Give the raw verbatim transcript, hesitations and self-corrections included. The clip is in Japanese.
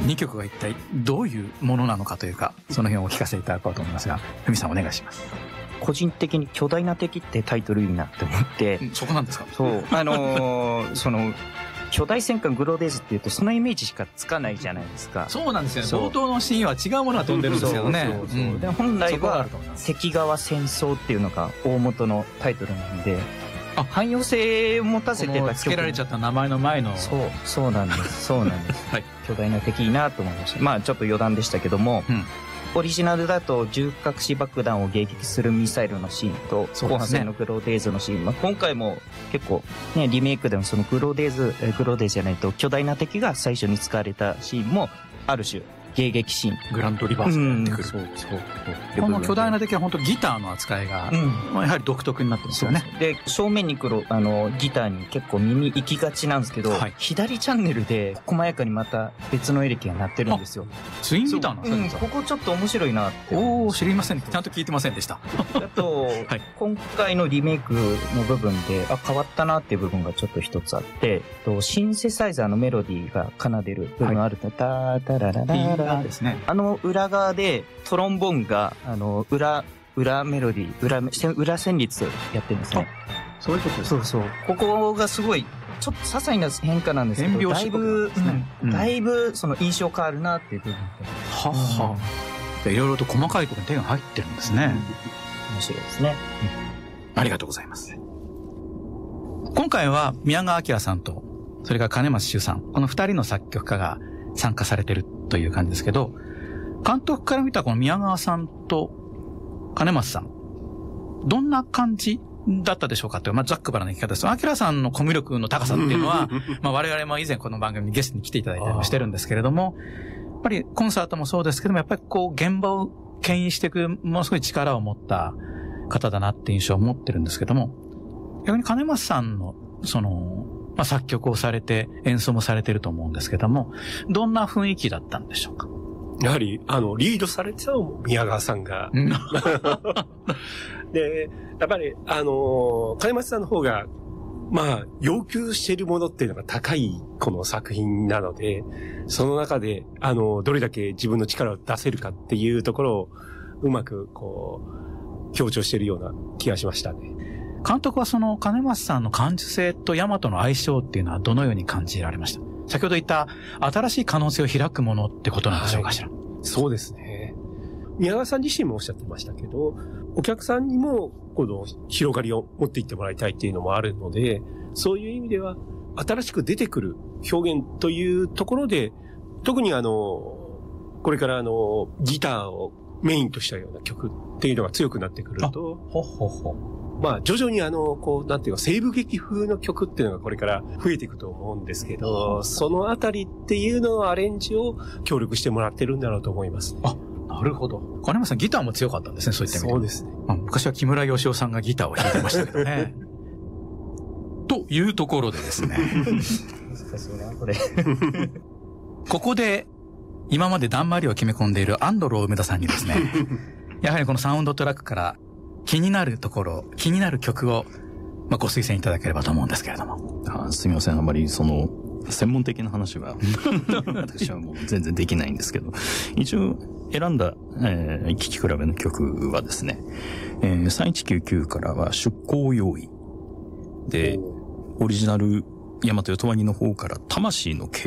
にきょくが一体どういうものなのかというか、その辺をお聞かせいただこうと思いますが、ふみさんお願いします。 個人的に巨大な敵ってタイトルいいなって思って、 うん、そこなんですか。 そうあのー、その巨大戦艦グローデーズっていうとそのイメージしかつかないじゃないですか。 そうなんですよね。冒頭のシーンは違うものが飛んでるんですよね。 そうそうそう、うん、で本来は敵側戦争っていうのが大元のタイトルなんで、あ、汎用性を持たせてた曲、 付けられちゃった名前の前の、 そうそうなんですそうなんです、 はい、 巨大な敵いいなと思いました。まあちょっと余談でしたけども、うん、オリジナルだと重核子爆弾を迎撃するミサイルのシーンと、後半戦のグローデーズのシーン、まあ、今回も結構ねリメイクでもそのグローデーズグローデーズじゃないと巨大な敵が最初に使われたシーンもある種迎撃シーン、 グランドリバースがやってくる、うん、そうそうこの巨大な敵は本当ギターの扱いが、うん、やはり独特になってますよね。 で正面に来るあのギターに結構耳行きがちなんですけど、はい、左チャンネルで細やかにままた別のエレキが鳴ってるんですよ。 ツインギターなんですか、 うん、ここちょっと面白いなって。 おお、知りません。ちゃんと聞いてませんでした。 あと、はい、今回のリメイクの部分であ変わったなっていう部分がちょっと一つあって、とシンセサイザーのメロディーが奏でる部分あると、はい、タタラララララですね。あの裏側でトロンボーンがあの裏裏メロディー裏裏旋律やってるんですね。 そういうことですか。 そうそう。ここがすごいちょっと些細な変化なんですけど、だいぶ、ねうん、だいぶその印象変わるなっていう部分で。 はは。いろいろと細かいところに手が入ってるんですね。 面白いですね、 うん。ありがとうございます。今回は宮川明さんとそれから金松周さん、この二人の作曲家が参加されてるという感じですけど、監督から見たこの宮川さんと金松さん、どんな感じだったでしょうかという、まあ、ざっくばらな聞き方です。明さんのコミュ力の高さっていうのは、まあ、我々も以前この番組にゲストに来ていただいたりもしてるんですけれども、やっぱりコンサートもそうですけども、やっぱりこう現場を牽引していく、ものすごい力を持った方だなって印象を持ってるんですけども、逆に金松さんの、その、まあ、作曲をされて演奏もされてると思うんですけども、どんな雰囲気だったんでしょうか。 やはり、あの、リードされてたのも宮川さんが。で、やっぱり、あの、金松さんの方が、まあ、要求しているものっていうのが高い、この作品なので、その中で、あの、どれだけ自分の力を出せるかっていうところを、うまく、こう、強調しているような気がしましたね。 監督はその金松さんの感受性と大和の相性っていうのはどのように感じられました？先ほど言った新しい可能性を開くものってことなんでしょうかしら、はい、 そうですね。宮川さん自身もおっしゃってましたけど、お客さんにもこの広がりを持っていってもらいたいっていうのもあるので、そういう意味では新しく出てくる表現というところで、特にあの、これからあの、ギターをメインとしたような曲っていうのが強くなってくると、 ほほほ。 まあ徐々にあの、こう、なんていうか、西部劇風の曲っていうのがこれから増えていくと思うんですけど、そのあたりっていうののアレンジを協力してもらってるんだろうと思います、ね。 あ、なるほど。金山さんギターも強かったんですね、そういった意味で。 そうですね。 まあ、昔は木村義雄さんがギターを弾いてましたけどね。というところでですね。 難しいな、これ。 ここで、今までだんまりを決め込んでいるアンドロー梅田さんにですね、やはりこのサウンドトラックから気になるところ、気になる曲を、まあ、ご推薦いただければと思うんですけれども。 あ、すみません。あまりその、専門的な話は、私はもう全然できないんですけど、一応選んだ、えー、聴き比べの曲はですね、えー、さんいちきゅうきゅうからは出航用意。で、オリジナル、大和よとわぎの方から魂の